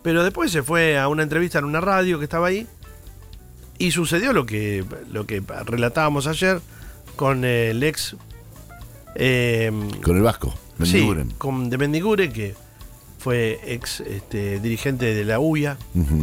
Pero después se fue a una entrevista en una radio que estaba ahí y sucedió lo que relatábamos ayer con el ex... con el vasco, Mendiguren. Sí, con de Mendiguren, que fue ex dirigente de la UIA.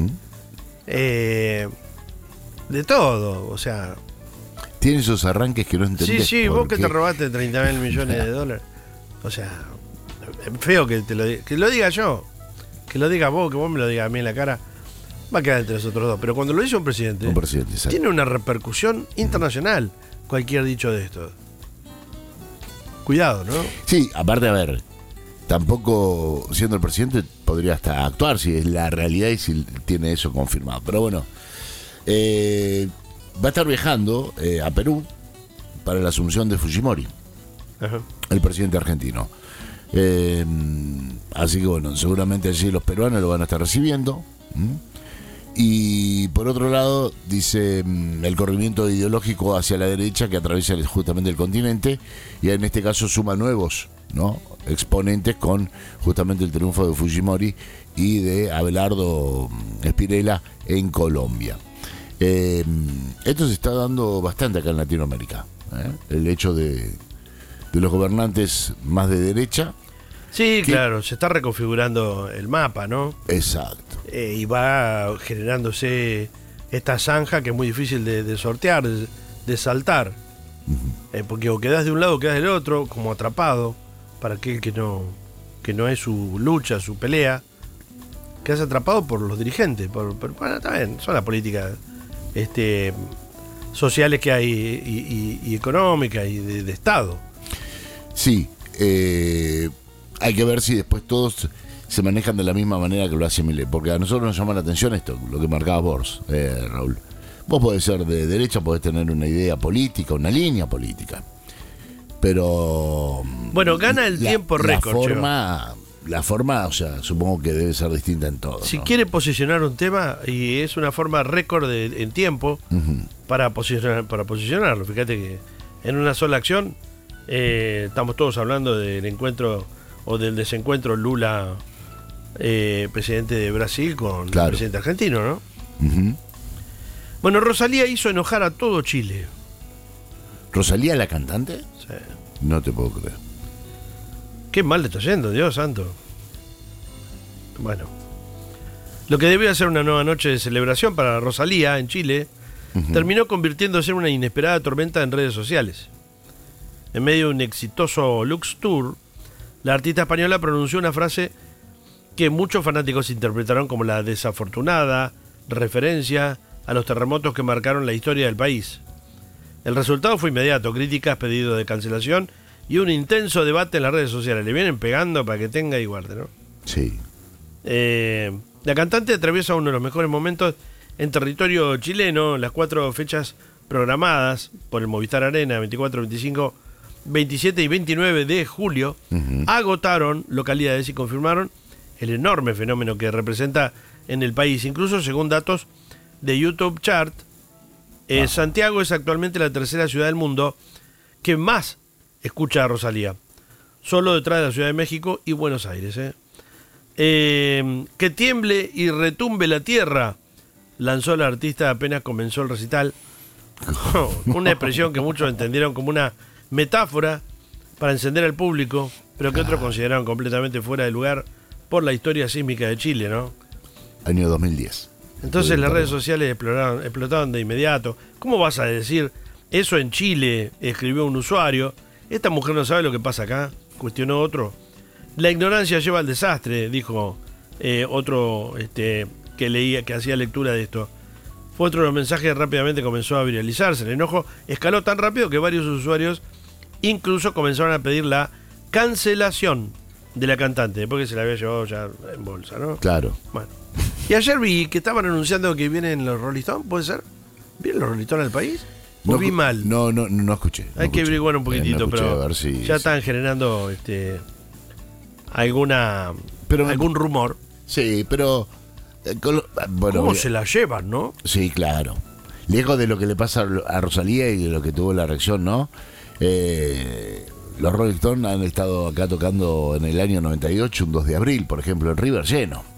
De todo, o sea... Tiene esos arranques que no entendés. Sí, vos que te robaste 30.000 millones de dólares. O sea, feo que lo diga yo. Que lo diga vos, que vos me lo digas a mí en la cara. Va a quedar entre nosotros dos. Pero cuando lo dice un presidente tiene una repercusión internacional cualquier dicho de esto. Cuidado, ¿no? Sí, aparte, a ver, tampoco siendo el presidente podría hasta actuar si es la realidad y si tiene eso confirmado. Pero bueno, va a estar viajando a Perú para la asunción de Fujimori, Ajá. el presidente argentino. Así que bueno, seguramente allí los peruanos lo van a estar recibiendo. Y por otro lado, dice el corrimiento ideológico hacia la derecha que atraviesa justamente el continente, y en este caso suma nuevos, ¿no?, exponentes con justamente el triunfo de Fujimori y de Abelardo Spinella en Colombia. Esto se está dando bastante acá en Latinoamérica, el hecho de los gobernantes más de derecha. Sí, claro, se está reconfigurando el mapa, ¿no? Exacto. Y va generándose esta zanja que es muy difícil de sortear, de saltar. Porque o quedás de un lado o quedás del otro, como atrapado, para aquel que no es su lucha, su pelea. Quedás atrapado por los dirigentes. Bueno, está bien, son las políticas sociales que hay y económicas y de Estado. Sí, hay que ver si después todos se manejan de la misma manera que lo hace Milei, porque a nosotros nos llama la atención esto, lo que marcaba vos, Raúl. Vos podés ser de derecha, podés tener una idea política, una línea política, pero... Bueno, gana el tiempo récord. La forma, o sea, supongo que debe ser distinta en todo. Si ¿no? quiere posicionar un tema, y es una forma récord en tiempo para posicionarlo. Fíjate que en una sola acción estamos todos hablando del encuentro o del desencuentro Lula, presidente de Brasil, con el presidente argentino, ¿no? Bueno, Rosalía hizo enojar a todo Chile. ¿Rosalía la cantante? Sí. No te puedo creer. Qué mal le está yendo, Dios santo. Bueno, lo que debía ser una nueva noche de celebración para Rosalía en Chile terminó convirtiéndose en una inesperada tormenta en redes sociales. En medio de un exitoso Lux Tour, la artista española pronunció una frase que muchos fanáticos interpretaron como la desafortunada referencia a los terremotos que marcaron la historia del país. El resultado fue inmediato: críticas, pedidos de cancelación y un intenso debate en las redes sociales. Le vienen pegando para que tenga y guarde, ¿no? Sí. La cantante atraviesa uno de los mejores momentos en territorio chileno. Las 4 fechas programadas por el Movistar Arena, 24, 25, 27 y 29 de julio, agotaron localidades y confirmaron el enorme fenómeno que representa en el país. Incluso según datos de YouTube Chart, Santiago es actualmente la tercera ciudad del mundo que más escucha a Rosalía, solo detrás de la Ciudad de México y Buenos Aires. Que tiemble y retumbe la tierra, lanzó la artista apenas comenzó el recital. Una expresión que muchos entendieron como una metáfora para encender al público, pero que otros consideraron completamente fuera de lugar por la historia sísmica de Chile, ¿no? Año 2010. Entonces las redes sociales explotaron de inmediato. ¿Cómo vas a decir eso en Chile? Escribió un usuario. Esta mujer no sabe lo que pasa acá, cuestionó otro. La ignorancia lleva al desastre, dijo otro que leía, que hacía lectura de esto. Fue otro de los mensajes que rápidamente comenzó a viralizarse. El enojo escaló tan rápido que varios usuarios incluso comenzaron a pedir la cancelación de la cantante, porque se la había llevado ya en bolsa, ¿no? Claro. Bueno. Y ayer vi que estaban anunciando que vienen los Rolling Stones, ¿puede ser? ¿Vienen los Rolling Stones al país? ¿O vi mal? No escuché. Hay que averiguar un poquitito, pero a ver si, ya están generando algún rumor. Sí, pero bueno, ¿cómo se la llevan, no? Sí, claro. Lejos de lo que le pasa a Rosalía y de lo que tuvo la reacción, ¿no? Los Rolling Stones han estado acá tocando en el año 98, un 2 de abril, por ejemplo, en River lleno.